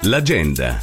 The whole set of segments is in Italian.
L'agenda.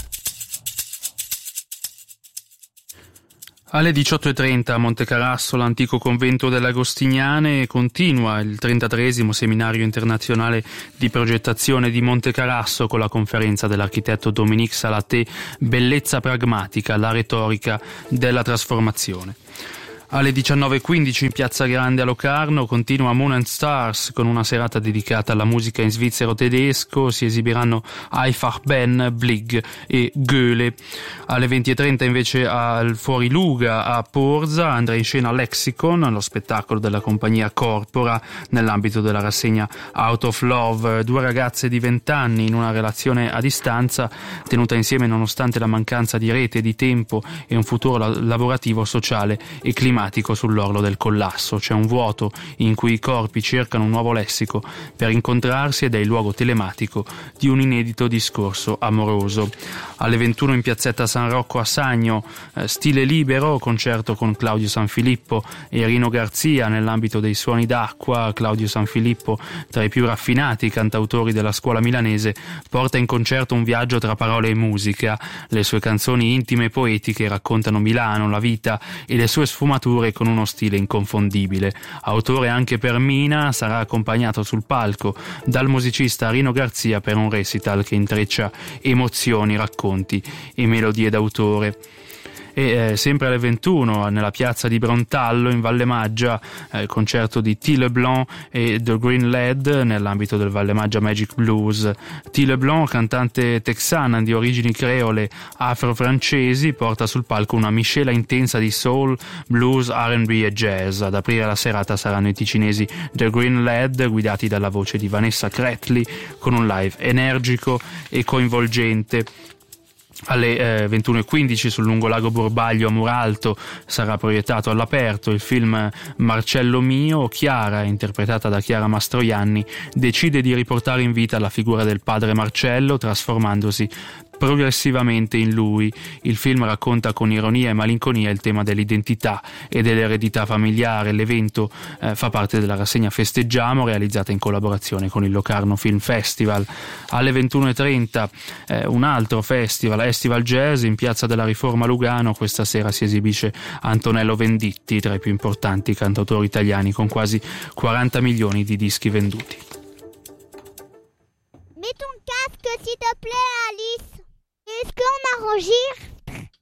Alle 18.30 a Montecarasso, l'antico convento delle Agostiniane, continua il 33esimo seminario internazionale di progettazione di Montecarasso con la conferenza dell'architetto Dominique Salaté Bellezza pragmatica, la retorica della trasformazione. Alle 19.15 in Piazza Grande a Locarno continua Moon and Stars con una serata dedicata alla musica in svizzero-tedesco. Si esibiranno Einfach Ben, Blig e Goethe. Alle 20.30 invece al Fuori Luga a Porza andrà in scena Lexicon, lo spettacolo della compagnia Corpora nell'ambito della rassegna Out of Love. Due ragazze di 20 anni in una relazione a distanza tenuta insieme nonostante la mancanza di rete, di tempo e un futuro lavorativo, sociale e climatico sull'orlo del collasso. C'è un vuoto in cui i corpi cercano un nuovo lessico per incontrarsi ed è il luogo telematico di un inedito discorso amoroso. Alle 21 in piazzetta San Rocco a Sagno, Stile Libero, concerto con Claudio Sanfilippo e Rino Garzia nell'ambito dei Suoni d'acqua. Claudio Sanfilippo, tra i più raffinati cantautori della scuola milanese, porta in concerto un viaggio tra parole e musica. Le sue canzoni intime e poetiche raccontano Milano, la vita e le sue sfumature con uno stile inconfondibile. Autore anche per Mina, sarà accompagnato sul palco dal musicista Rino Garzia per un recital che intreccia emozioni, racconti e melodie d'autore. E sempre alle 21 nella piazza di Brontallo in Valle Maggia, concerto di T. LeBlanc e The Green Lad nell'ambito del Valle Maggia Magic Blues. T. LeBlanc, cantante texana di origini creole afro-francesi, porta sul palco una miscela intensa di soul, blues, R&B e jazz. Ad aprire la serata saranno i ticinesi The Green Lad, guidati dalla voce di Vanessa Cretli, con un live energico e coinvolgente. Alle 21.15 sul lungolago Borbaglio a Muralto sarà proiettato all'aperto il film Marcello Mio. Chiara, interpretata da Chiara Mastroianni, decide di riportare in vita la figura del padre Marcello, trasformandosi progressivamente in lui. Il film racconta con ironia e malinconia il tema dell'identità e dell'eredità familiare. L'evento fa parte della rassegna Festeggiamo, realizzata in collaborazione con il Locarno Film Festival. Alle 21.30 un altro festival, Estival Jazz, in Piazza della Riforma Lugano. Questa sera si esibisce Antonello Venditti, tra i più importanti cantautori italiani, con quasi 40 milioni di dischi venduti. Mets ton casque s'il te plaît, Alice. Est-ce qu'on m'enregistre?